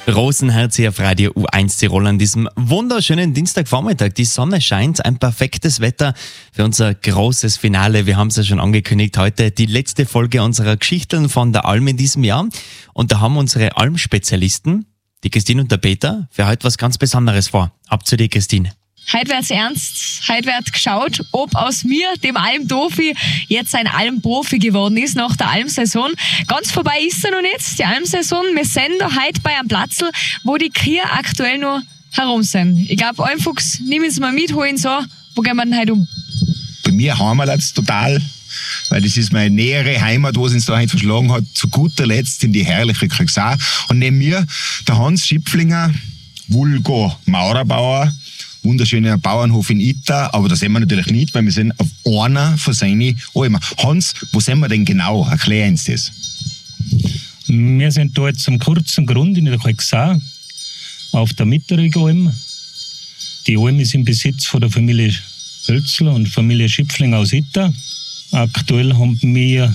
Rosenherz hier auf Radio U1 Tirol an diesem wunderschönen Dienstagvormittag. Die Sonne scheint, ein perfektes Wetter für unser großes Finale. Wir haben es ja schon angekündigt, heute die letzte Folge unserer Geschichten von der Alm in diesem Jahr. Und da haben unsere Alm-Spezialisten, die Christine und der Peter, für heute was ganz Besonderes vor. Ab zu dir, Christine. Heute wird's ernst, heute wird geschaut, ob aus mir, dem Almdofi, jetzt ein Almprofi geworden ist nach der Almsaison. Ganz vorbei ist er noch nicht, die Almsaison. Wir sind da heute bei einem Platzl, wo die Kühe aktuell noch herum sind. Ich glaube, Almfuchs, nehmen Sie mal mit, holen so. Wo gehen wir denn heute um? Bei mir heimelt es total, weil das ist meine nähere Heimat, wo es uns da heute verschlagen hat. Zu guter Letzt in die herrliche Kriegsau. Und neben mir der Hans Schipflinger, vulgo Maurerbauer, wunderschöner Bauernhof in Itta, aber da sind wir natürlich nicht, weil wir sind auf einer von seinen Almen. Hans, wo sind wir denn genau? Erklär uns das. Wir sind da jetzt am kurzen Grund in der Kriegsau auf der Mitterigen Alm. Die Alm ist im Besitz von der Familie Hölzl und Familie Schipfling aus Itta. Aktuell haben wir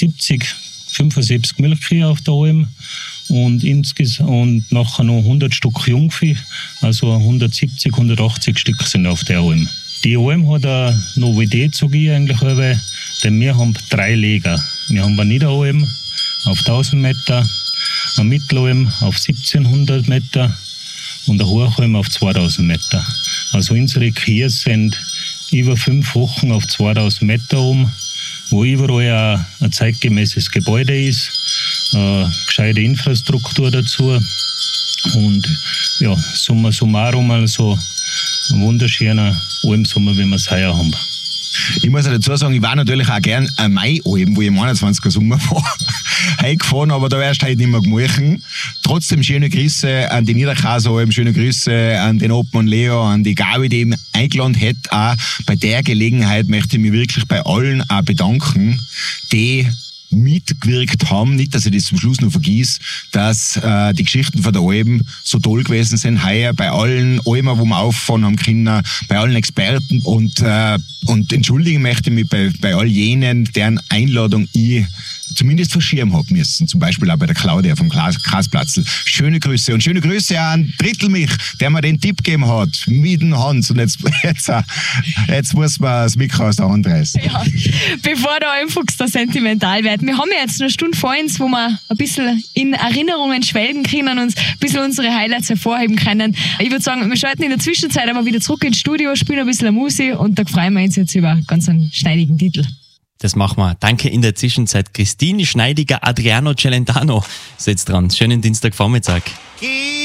75 Milchkühe auf der Alm und nachher noch 100 Stück Jungvieh, also 170, 180 Stück sind auf der Alm. Die Alm hat eine Novität, sage ich eigentlich, denn wir haben 3 Lager. Wir haben eine Niederalm auf 1000 Meter, eine Mittelalm auf 1700 Meter und eine Hochalm auf 2000 Meter. Also unsere Kühe sind über 5 Wochen auf 2000 Meter wo überall ein zeitgemäßes Gebäude ist, gescheite Infrastruktur dazu und ja, summa summarum also ein wunderschöner Almsommer, wie wir es heuer haben. Ich muss ja dazu sagen, ich war natürlich auch gern an meine Alm, wo ich am 21. Sommer war, heimgefahren, aber da wärst du heute nicht mehr gemacht. Trotzdem schöne Grüße an die Niederkasalm, schöne Grüße an den Open Leo, an die Gabi, die mich eingeladen hätte. Auch bei der Gelegenheit möchte ich mich wirklich bei allen auch bedanken, die mitgewirkt haben, nicht, dass ich das zum Schluss noch vergieß, dass die Geschichten von der Alm so toll gewesen sind, heuer bei allen Almen, wo wir auffahren haben können, bei allen Experten und entschuldigen möchte ich mich bei all jenen, deren Einladung ich zumindest verschieben habe müssen, zum Beispiel auch bei der Claudia vom Kasplatzl. Schöne Grüße und schöne Grüße an Drittelmich, der mir den Tipp gegeben hat, mit dem Hans, und jetzt muss man das Mikro aus der Hand reißen. Ja, bevor der Almfuchs da sentimental wird, wir haben ja jetzt eine Stunde vor uns, wo wir ein bisschen in Erinnerungen schwelgen können und uns ein bisschen unsere Highlights hervorheben können. Ich würde sagen, wir schalten in der Zwischenzeit aber wieder zurück ins Studio, spielen ein bisschen Musik und da freuen wir uns jetzt über ganz einen schneidigen Titel. Das machen wir. Danke in der Zwischenzeit Christine Schneidiger, Adriano Celentano ist jetzt dran. Schönen Dienstagvormittag.